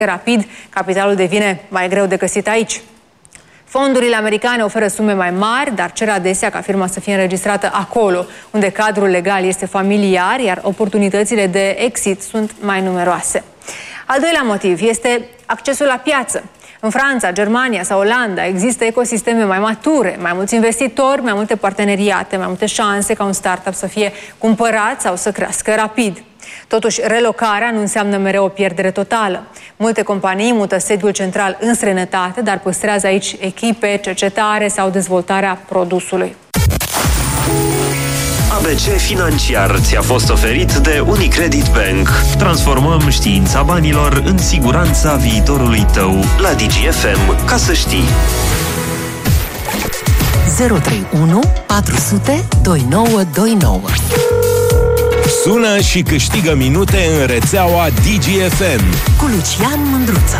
rapid, capitalul devine mai greu de găsit aici. Fondurile americane oferă sume mai mari, dar cer adesea ca firma să fie înregistrată acolo, unde cadrul legal este familiar, iar oportunitățile de exit sunt mai numeroase. Al doilea motiv este accesul la piață. În Franța, Germania sau Olanda există ecosisteme mai mature, mai mulți investitori, mai multe parteneriate, mai multe șanse ca un startup să fie cumpărat sau să crească rapid. Totuși, relocarea nu înseamnă mereu o pierdere totală. Multe companii mută sediul central în străinătate, dar păstrează aici echipe, cercetare sau dezvoltarea produsului. ABC Financiar ți-a fost oferit de Unicredit Bank. Transformăm știința banilor în siguranța viitorului tău. La DGFM, ca să știi. 031 400 2929. Sună și câștigă minute în rețeaua DGFM cu Lucian Mândruță.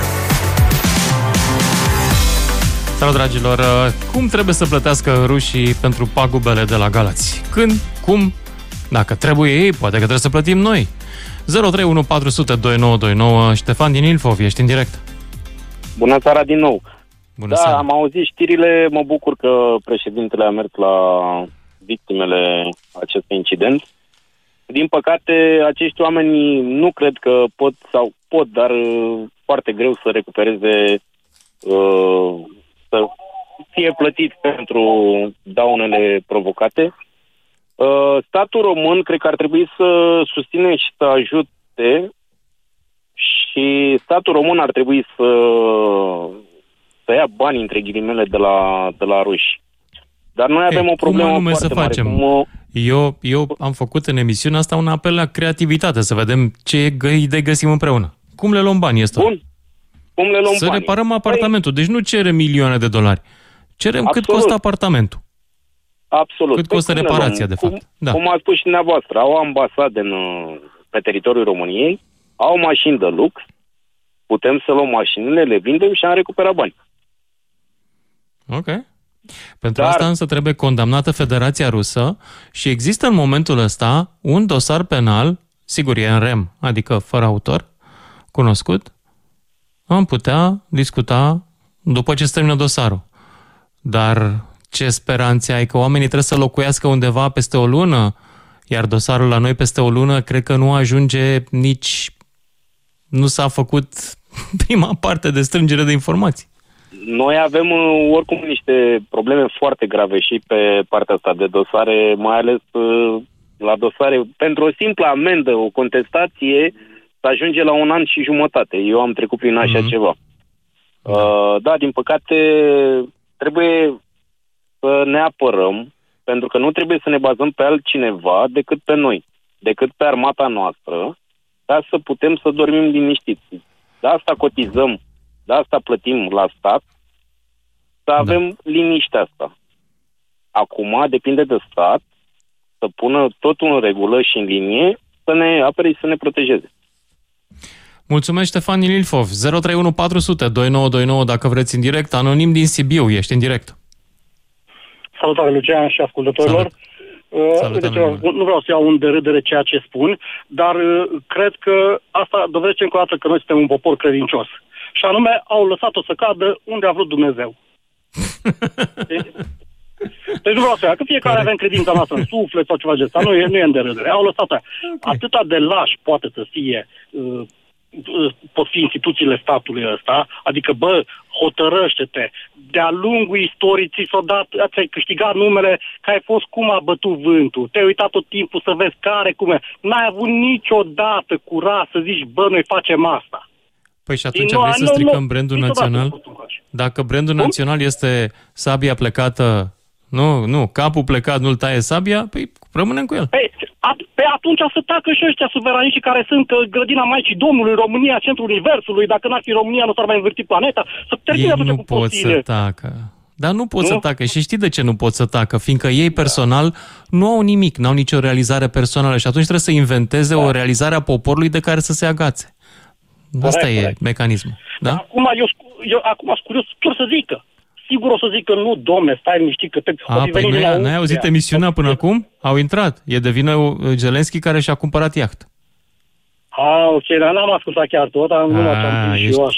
Salut, dragilor! Cum trebuie să plătească rușii pentru pagubele de la Galați? Când? Cum? Dacă trebuie ei, poate că trebuie să plătim noi. 031 400 2929. Ștefan din Ilfov, ești în direct. Bună seara din nou. Bună seara. Am auzit știrile, mă bucur că președintele a mers la victimele acestui incident. Din păcate, acești oameni nu cred că pot, dar foarte greu să recupereze, să fie plătit pentru daunele provocate. Statul român cred că ar trebui să susține și să ajute și statul român ar trebui să ia bani, între ghilimele, de la ruși. Dar noi avem o problemă foarte să facem? mare. Eu am făcut în emisiunea asta un apel la creativitate, să vedem ce idei găsim împreună. Cum le luăm banii ăsta? Bun. Cum le luăm să banii? reparăm apartamentul. Deci nu cerem milioane de dolari. Cerem cât costă apartamentul. Absolut. Cât costă reparația, de fapt. Cum a spus și dumneavoastră, au ambasade pe teritoriul României, au mașini de lux, putem să luăm mașinile, le vindem și am recuperat bani. Ok. Pentru asta însă trebuie condamnată Federația Rusă și există în momentul ăsta un dosar penal, sigur e în rem, adică fără autor, cunoscut, am putea discuta după ce se termină dosarul. Dar ce speranțe ai că oamenii trebuie să locuiască undeva peste o lună, iar dosarul la noi peste o lună cred că nu ajunge nici, nu s-a făcut prima parte de strângere de informații. Noi avem oricum niște probleme foarte grave și pe partea asta de dosare, mai ales la dosare. Pentru o simplă amendă, o contestație, să ajunge la 1 an și jumătate. Eu am trecut prin așa ceva. Da, din păcate, trebuie să ne apărăm, pentru că nu trebuie să ne bazăm pe altcineva decât pe noi, decât pe armata noastră, ca să putem să dormim liniștiți. De asta cotizăm, de asta plătim la stat, să avem liniștea asta. Acum depinde de stat să pună totul în regulă și în linie, să ne apere și să ne protejeze. Mulțumesc, Ștefan din Ilfov. 031 400 2929 dacă vreți în direct. Anonim din Sibiu, ești în direct. Salutare, Lucian și ascultătorilor. Deci, nu vreau să iau un de râdere ceea ce spun, dar cred că asta dovedește încă o dată că noi suntem un popor credincios. Și anume, au lăsat-o să cadă unde a vrut Dumnezeu. Deci nu vreau să ia, că fiecare avem credința noastră în suflet sau ceva de ăsta, nu e în derâdere. Au lăsat-o. Atâta de lași poate să fie, pot fi instituțiile statului ăsta, adică, hotărăște-te. De-a lungul istoriei ți-ai câștigat numele că ai fost cum a bătut vântul. Te-ai uitat tot timpul să vezi care, cum e. N-ai avut niciodată curaj să zici, noi facem asta. Păi și atunci vrei să stricăm brandul național? Dacă brandul național este sabia plecată, nu, capul plecat nu-l taie sabia, păi rămânem cu el. Pe atunci să tacă și ăștia suveraniști care sunt grădina Maicii Domnului, România, centrul universului. Dacă n-ar fi România, nu s-ar mai învârti planeta. Să termine atunci cu poți să tacă. Dar nu pot să tacă. Și știi de ce nu pot să tacă? Fiindcă ei personal nu au nimic, n-au nicio realizare personală și atunci trebuie să inventeze o realizare a poporului de care să se agațe. Asta e mecanismul. Da? Acum eu sunt curios ce o să zică. Sigur o să zic că nu, domne, stai liniștit, că te... N-ai auzit emisiunea până acum? Au intrat. E de vină Zelenski care și-a cumpărat iaht. Ok, dar n-am ascultat chiar tot, dar nu m-am și eu așa.